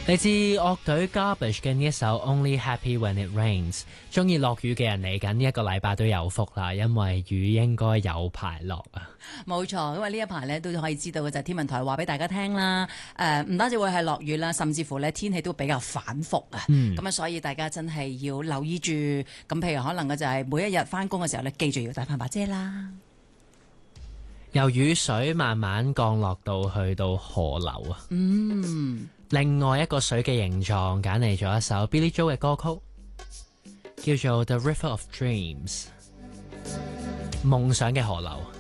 嚟自樂隊 Garbage 嘅呢一首 Only Happy When It Rains， 鍾意落雨嘅人嚟緊呢一個禮拜都有福啦，因為雨應該有排落啊。 冇錯，因為呢一排咧都可以知道嘅就係天文台話俾大家聽啦。唔單止會係落雨啦，甚至乎咧天氣都比較反覆啊。咁啊，所以大家真係要留意住。咁譬如可能嘅就係每一日翻工嘅時候咧，記住要帶翻把遮啦。 由雨水慢慢降落到去到河流啊。另外一個水嘅形狀，揀嚟咗一首 Billy Joel 嘅歌曲，叫做《The River of Dreams》，夢想嘅河流。